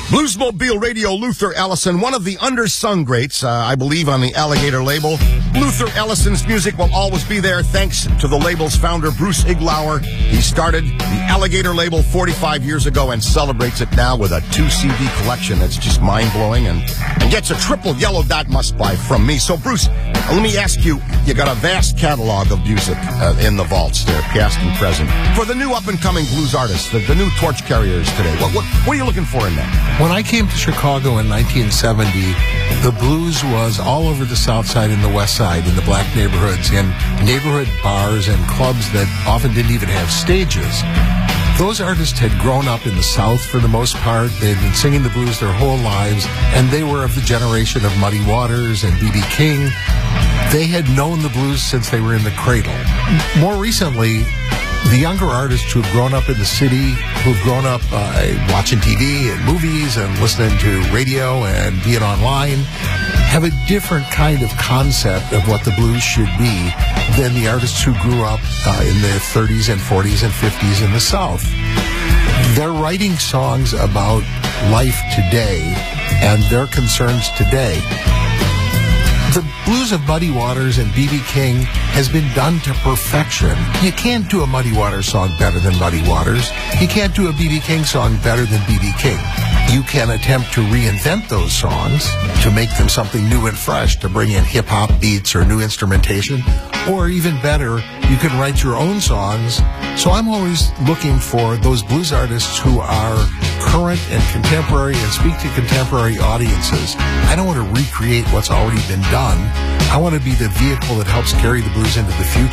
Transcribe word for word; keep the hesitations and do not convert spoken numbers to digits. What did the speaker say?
Bluesmobile Radio, Luther Ellison, one of the undersung greats, uh, I believe, on the Alligator label. Luther Ellison's music will always be there thanks to the label's founder, Bruce Iglauer. He started the Alligator label forty-five years ago and celebrates it now with a two C D collection that's just mind-blowing and, and gets a triple yellow dot must-buy from me. So, Bruce, let me ask you, you got a vast catalog of music uh, in the vaults there, past and present. For the new up-and-coming blues artists, the, the new torch carriers today, what, what, what are you looking for in that? When I came to Chicago in nineteen seventy, the blues was all over the South Side and the West Side, in the black neighborhoods, in neighborhood bars and clubs that often didn't even have stages. Those artists had grown up in the South for the most part. They had been singing the blues their whole lives, and they were of the generation of Muddy Waters and B B King. They had known the blues since they were in the cradle. More recently, the younger artists who've grown up in the city, who've grown up uh, watching T V and movies and listening to radio and being online, have a different kind of concept of what the blues should be than the artists who grew up uh, in the thirties and forties and fifties in the South. They're writing songs about life today and their concerns today. The blues of Muddy Waters and B B King has been done to perfection. You can't do a Muddy Waters song better than Muddy Waters. You can't do a B B King song better than B B King. You can attempt to reinvent those songs, to make them something new and fresh, to bring in hip-hop beats or new instrumentation, or even better, you can write your own songs. So I'm always looking for those blues artists who are current and contemporary and speak to contemporary audiences. I don't want to recreate what's already been done. I want to be the vehicle that helps carry the blues into the future.